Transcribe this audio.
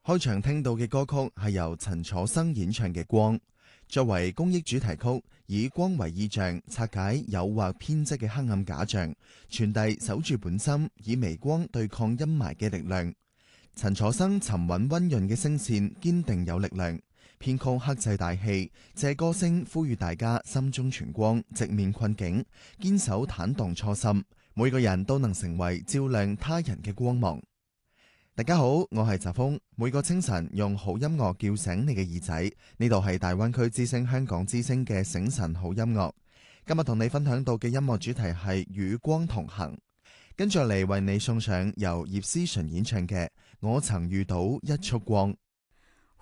開場聽到嘅歌曲係由陳楚生演唱嘅《光》，作為公益主題曲，以光為意象，拆解誘惑編織嘅黑暗假象，傳遞守住本心，以微光對抗陰霾嘅力量。陳楚生沉穩溫潤嘅聲線，堅定有力量。編曲克制大氣，借歌聲呼籲大家心中存光，直面困境，堅守坦蕩初心。每個人都能成為照亮他人嘅光芒。大家好，我係澤峰。每個清晨用好音樂叫醒你嘅耳仔，呢度係大灣區之聲香港之聲嘅醒晨好音樂。今日同你分享到嘅音樂主題係與光同行，跟住嚟為你送上由葉思純演唱嘅《我曾遇到一束光》。